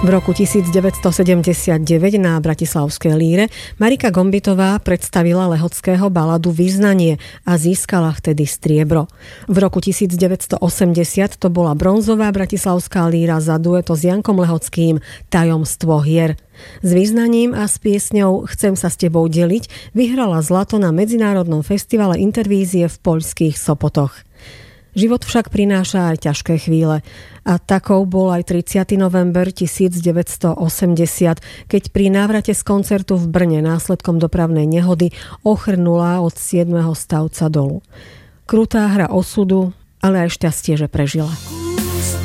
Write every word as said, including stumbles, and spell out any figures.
V roku devätnásťsedemdesiatdeväť na bratislavskej Líre Marika Gombitová predstavila lehockého baladu Vyznanie a získala vtedy striebro. V roku devätnásťosemdesiat to bola bronzová bratislavská Líra za dueto s Jankom Lehockým Tajomstvo hier. S Vyznaním a s piesňou Chcem sa s tebou deliť vyhrala zlato na Medzinárodnom festivale Intervízie v poľských Sopotoch. Život však prináša aj ťažké chvíle. A takou bol aj tridsiateho november devätnásťosemdesiat, keď pri návrate z koncertu v Brne následkom dopravnej nehody ochrnula od siedmeho stavca dolu. Krutá hra osudu, ale aj šťastie, že prežila.